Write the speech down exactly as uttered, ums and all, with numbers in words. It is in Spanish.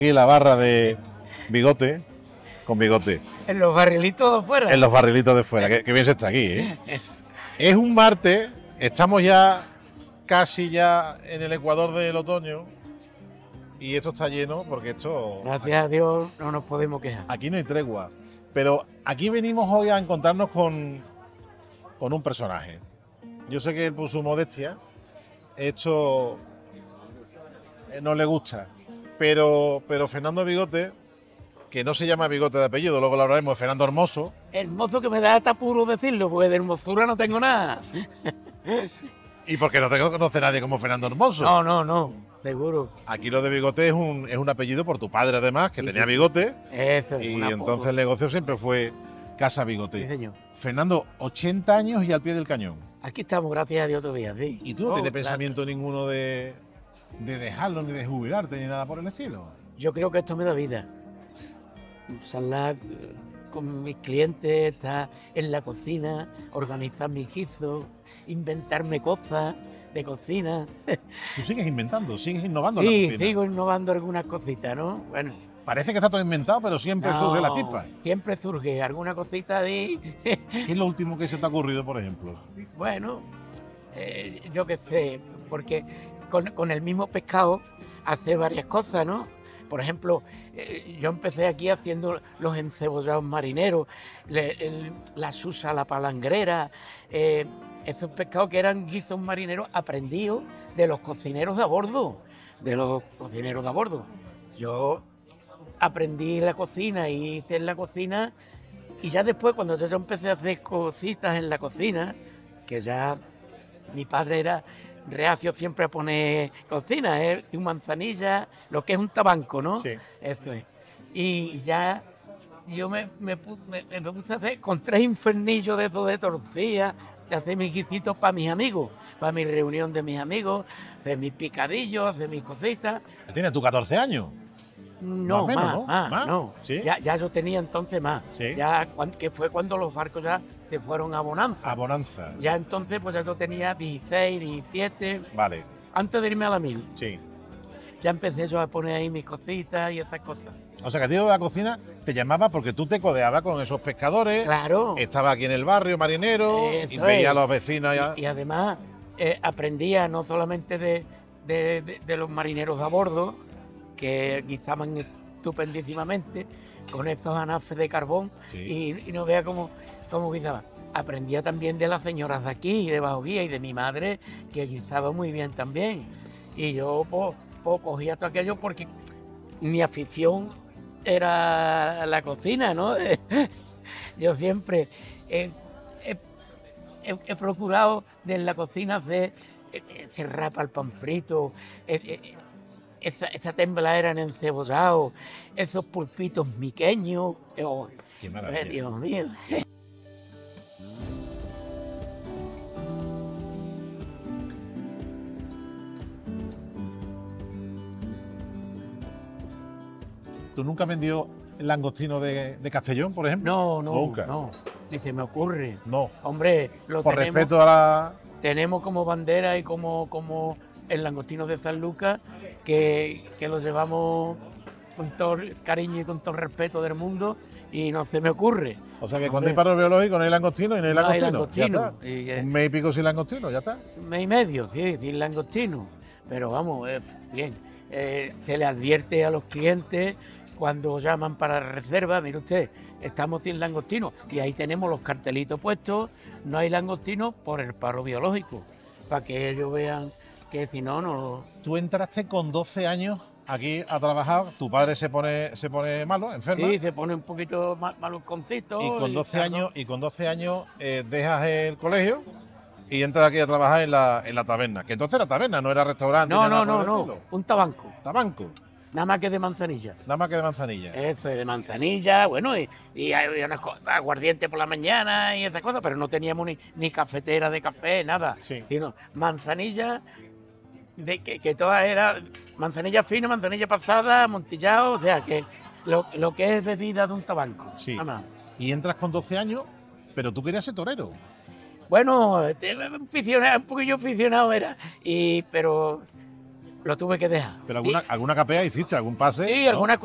Y la barra de bigote con bigote. En los barrilitos de fuera. En los barrilitos de fuera. Que, que bien se está aquí, ¿eh? Es un martes, estamos ya casi ya en el ecuador del otoño y esto está lleno porque esto... Gracias aquí, a Dios no nos podemos quejar. Aquí no hay tregua. Pero aquí venimos hoy a encontrarnos con, con un personaje. Yo sé que él, por su modestia, esto no le gusta. Pero, pero Fernando Bigote, que no se llama Bigote de apellido, luego lo hablaremos, Fernando Hermoso. Hermoso, que me da hasta puro decirlo, porque de hermosura no tengo nada. Y porque no te conoce nadie como Fernando Hermoso. No, no, no, seguro. Aquí lo de Bigote es un, es un apellido por tu padre, además, que Sí, tenía sí, bigote. Sí. Eso es y un apodo. entonces el negocio siempre fue Casa Bigote. Sí, señor. Fernando, ochenta años y al pie del cañón. Aquí estamos, gracias a Dios todavía, sí. ¿Y tú no Oh, tienes claro. pensamiento ninguno de, de dejarlo, ni de jubilarte, ni nada por el estilo? Yo creo que esto me da vida. Charlar eh, con mis clientes, estar en la cocina, organizar mis guisos, inventarme cosas de cocina. Tú sigues inventando, sigues innovando en Sí, la cocina. sigo innovando algunas cositas, ¿no? Bueno. Parece que está todo inventado, pero siempre No, surge la chispa. Siempre surge alguna cosita de... ¿Qué es lo último que se te ha ocurrido, por ejemplo? Bueno, eh, yo qué sé, porque con, con el mismo pescado hacer varias cosas, ¿no? Por ejemplo, eh, yo empecé aquí haciendo los encebollados marineros, le, el, la susa a la palangrera, eh, esos pescados que eran guisos marineros aprendidos de los cocineros de a bordo, de los cocineros de a bordo. Yo aprendí la cocina y hice en la cocina, y ya después, cuando yo empecé a hacer cositas en la cocina, que ya mi padre era reacio siempre a poner cocina, ¿eh? Un manzanilla, lo que es un tabanco, ¿no? Sí. Eso es. Y ya yo me, me, pu- me- me puse a hacer con tres infernillos de esos de torcilla, de hacer mis guisitos para mis amigos, para mi reunión de mis amigos, de mis picadillos, de mis cositas. ¿Tienes tú catorce años? No, Más o más, menos, ¿no? más, ¿Más? no. ¿Sí? Ya, ya yo tenía entonces más. Sí. Ya, cuan- que fue cuando los barcos ya se fueron a Bonanza. A Bonanza. Ya entonces, pues ya yo tenía dieciséis, diecisiete, Vale, antes de irme a la mil. sí. Ya empecé yo a poner ahí mis cositas y estas cosas. O sea, que a ti de la cocina te llamaba porque tú te codeabas con esos pescadores. Claro. Estaba aquí en el barrio marinero y Eso veía es. a los vecinos. Ya. Y, y además eh, aprendía no solamente de, de- de- de los marineros de a bordo, que guisaban estupendísimamente con estos anafes de carbón, Sí. y, y no vea cómo, cómo guisaban. Aprendía también de las señoras de aquí, de Bajo Guía, y de mi madre, que guisaba muy bien también. Y yo pues, pues, cogía todo aquello porque mi afición era la cocina, ¿no? Yo siempre he, he- he- he procurado de la cocina hacer eh, eh, cerrar para el pan frito, eh, eh, esa, esa tembladera en encebollado, esos pulpitos miqueños. eh, oh, Qué eh, maravilla. Dios mío. ¿Tú nunca has vendido el langostino de, de Castellón, por ejemplo? No, no, Nunca. no. Ni se me ocurre. No. Hombre, lo Por tenemos, respeto a la... tenemos como bandera y como, como el langostino de San Lucas, que, que lo llevamos con todo el cariño y con todo el respeto del mundo, y no se me ocurre. O sea que Hombre, cuando hay paro biológico no hay langostino y no hay no hay langostino. Ya langostino. está. Y, eh, Un mes y pico sin langostino, ya está. un mes y medio, sí, sin langostino. Pero vamos, eh, bien, eh, se le advierte a los clientes cuando llaman para reserva, mire usted, estamos sin langostino, y ahí tenemos los cartelitos puestos, no hay langostino por el paro biológico, para que ellos vean que si no, no... Tú entraste con doce años aquí a trabajar, tu padre se pone, se pone malo, enfermo. Sí, se pone un poquito ma- malusconcito. Y con doce claro, años, y con doce años eh, dejas el colegio y entras aquí a trabajar en la, en la taberna. Que entonces era taberna, no era restaurante. No, ni nada no, por no, el no, estilo. un tabanco, Tabanco, nada más que de manzanilla. nada más que de manzanilla. Eso es de manzanilla, bueno, y, y hay unas co- aguardiente por la mañana y esas cosas, pero no teníamos ni, ni cafetera de café, nada. Sí. Sino manzanilla, de, que, que toda era manzanilla fina, manzanilla pasada, amontillado, o sea, que lo, lo que es bebida de un tabanco. Sí. Nada más. Y entras con doce años, pero tú querías ser torero. Bueno, este, aficionado, un poquillo aficionado era, y, pero lo tuve que dejar. Pero alguna, Y- alguna capea hiciste, algún pase. y ¿no? alguna